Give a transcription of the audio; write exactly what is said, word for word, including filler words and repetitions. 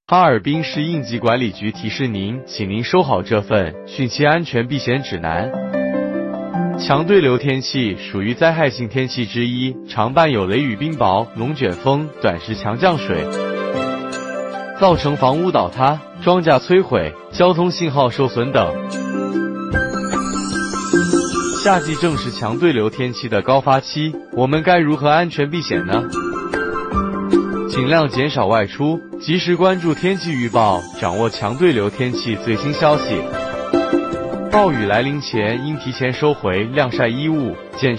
哈尔滨市应急管理局提示您，请您收好这份汛期安全避险指南。强对流天气属于灾害性天气之一，常伴有雷雨、冰雹、龙卷风、短时强降水，造成房屋倒塌、庄稼摧毁、交通信号受损等。夏季正是强对流天气的高发期，我们该如何安全避险呢？尽量减少外出，及时关注天气预报，掌握强对流天气最新消息。暴雨来临前，应提前收回晾晒衣物，检查